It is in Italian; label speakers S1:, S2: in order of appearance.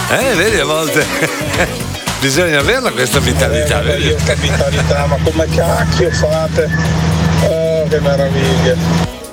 S1: Vedi, a volte bisogna averla questa vitalità.
S2: Vedi? Io che vitalità, ma come cacchio fate? Oh, che meraviglia.